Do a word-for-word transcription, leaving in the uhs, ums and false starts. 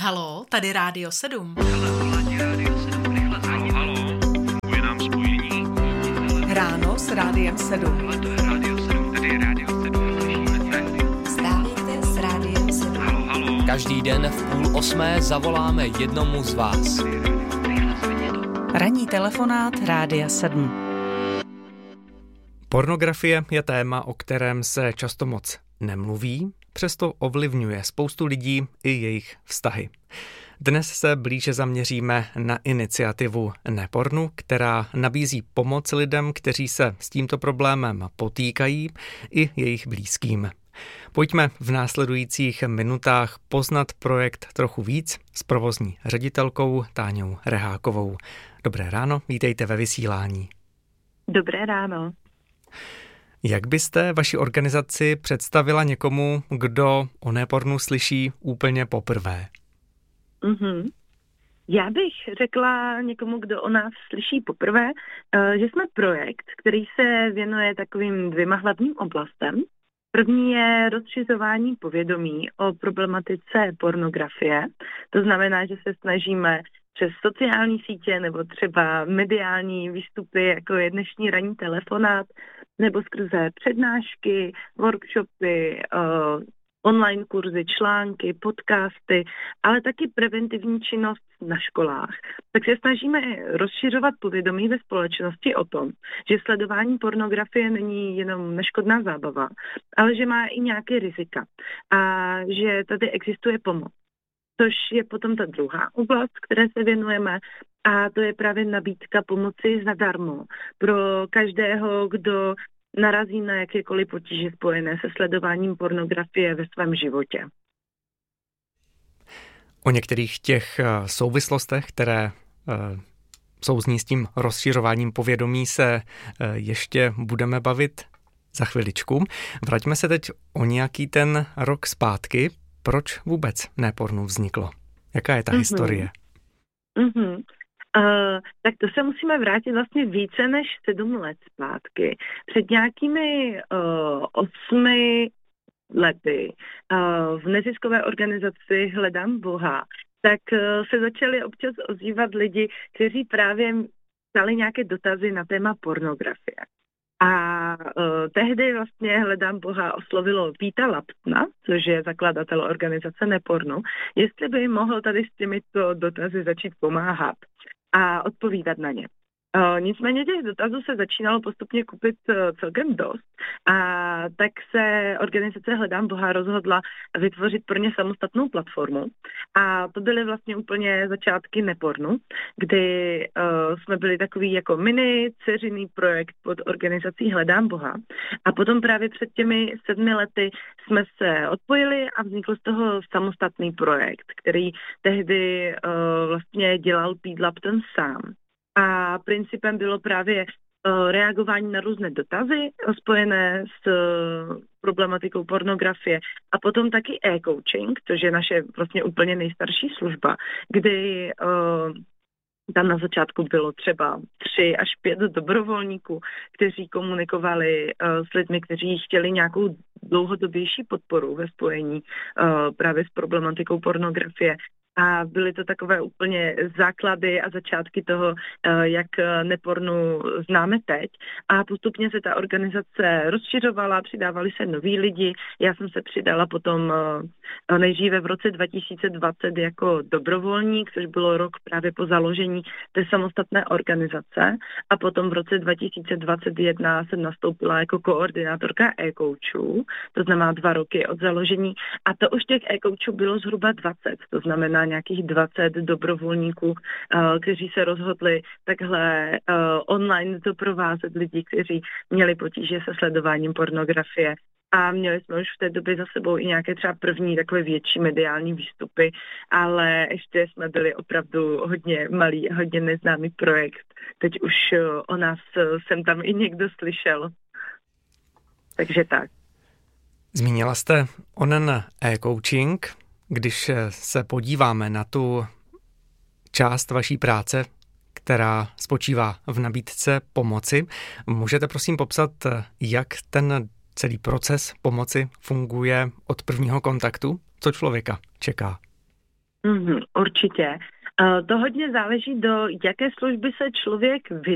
Haló, tady Rádio sedm. Halo, halo, funguje nám spojení. Ráno s Rádiem sedm. Hele, to je Rádio sedm, tady je Rádio sedm, slyšíme se. Vstávejte s Rádiem sedm. Halo, halo. Každý den v půl osmé zavoláme jednomu z vás. Ranní telefonát Rádia sedm. Pornografie je téma, o kterém se často moc nemluví, přesto ovlivňuje spoustu lidí i jejich vztahy. Dnes se blíže zaměříme na iniciativu Nepornu, která nabízí pomoc lidem, kteří se s tímto problémem potýkají, i jejich blízkým. Pojďme v následujících minutách poznat projekt trochu víc s provozní ředitelkou Táňou Rehákovou. Dobré ráno, vítejte ve vysílání. Dobré ráno. Jak byste vaši organizaci představila někomu, kdo o Nepornu slyší úplně poprvé? Mm-hmm. Já bych řekla někomu, kdo o nás slyší poprvé, že jsme projekt, který se věnuje takovým dvěma hlavním oblastem. První je rozšiřování povědomí o problematice pornografie. To znamená, že se snažíme přes sociální sítě nebo třeba mediální výstupy, jako je dnešní ranní telefonát, nebo skrze přednášky, workshopy, uh, online kurzy, články, podcasty, ale taky preventivní činnost na školách. Tak se snažíme rozšiřovat povědomí ve společnosti o tom, že sledování pornografie není jenom neškodná zábava, ale že má i nějaké rizika a že tady existuje pomoc. Což je potom ta druhá oblast, které se věnujeme, a to je právě nabídka pomoci zadarmo pro každého, kdo narazí na jakékoliv potíže spojené se sledováním pornografie ve svém životě. O některých těch souvislostech, které souzní s tím rozšiřováním povědomí, se ještě budeme bavit za chviličku. Vraťme se teď o nějaký ten rok zpátky. Proč vůbec Nepornu vzniklo? Jaká je ta mm-hmm. historie? Mm-hmm. Uh, tak to se musíme vrátit vlastně více než sedm let zpátky. Před nějakými uh, osmi lety uh, v neziskové organizaci Hledám Boha, tak uh, se začali občas ozývat lidi, kteří právě dali nějaké dotazy na téma pornografie. A uh, tehdy vlastně Hledám Boha oslovilo Víta Laptna, což je zakladatel organizace Nepornu, jestli by mohl tady s těmito dotazy začít pomáhat a odpovídat na ně. Uh, nicméně těch dotazů se začínalo postupně kupit uh, celkem dost, a tak se organizace Hledám Boha rozhodla vytvořit pro ně samostatnou platformu, a to byly vlastně úplně začátky Nepornu, kdy uh, jsme byli takový jako mini dceřiný projekt pod organizací Hledám Boha, a potom právě před těmi sedmi lety jsme se odpojili a vznikl z toho samostatný projekt, který tehdy uh, vlastně dělal Pete Lapton sám. A principem bylo právě uh, reagování na různé dotazy spojené s uh, problematikou pornografie a potom taky e-coaching, což je naše vlastně úplně nejstarší služba, kdy uh, tam na začátku bylo třeba tři až pět dobrovolníků, kteří komunikovali uh, s lidmi, kteří chtěli nějakou dlouhodobější podporu ve spojení uh, právě s problematikou pornografie. A byly to takové úplně základy a začátky toho, jak Nepornu známe teď. A postupně se ta organizace rozšiřovala, přidávali se noví lidi. Já jsem se přidala potom nejdříve v roce dva tisíce dvacet jako dobrovolník, což bylo rok právě po založení té samostatné organizace. A potom v roce dva tisíce dvacet jedna jsem nastoupila jako koordinátorka e-coachů, to znamená dva roky od založení. A to už těch e-coachů bylo zhruba dvacet, to znamená nějakých dvacet dobrovolníků, kteří se rozhodli takhle online doprovázet lidi, kteří měli potíže se sledováním pornografie. A měli jsme už v té době za sebou i nějaké třeba první takové větší mediální výstupy, ale ještě jsme byli opravdu hodně malý, hodně neznámý projekt. Teď už o nás jsem tam i někdo slyšel. Takže tak. Zmínila jste onen e-coaching. Když se podíváme na tu část vaší práce, která spočívá v nabídce pomoci, můžete prosím popsat, jak ten celý proces pomoci funguje od prvního kontaktu? Co člověka čeká? Mm-hmm, určitě. Uh, to hodně záleží, do jaké služby se člověk vydá.